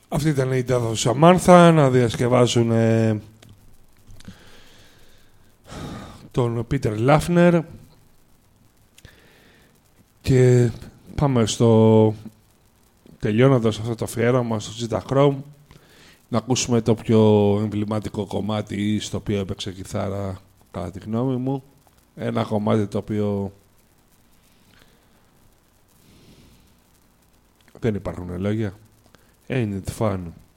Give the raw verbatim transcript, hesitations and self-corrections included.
Αυτή ήταν η Death of Samantha, να διασκευάζουν ε, τον Πίτερ Λάφνερ. Και πάμε στο... τελειώνοντας αυτό το αφιέρωμα στο Zeta Chrome, να ακούσουμε το πιο εμβληματικό κομμάτι στο οποίο έπαιξε κιθάρα, κατά τη γνώμη μου. Ένα κομμάτι το οποίο δεν υπάρχουν λόγια. Ain't it fun?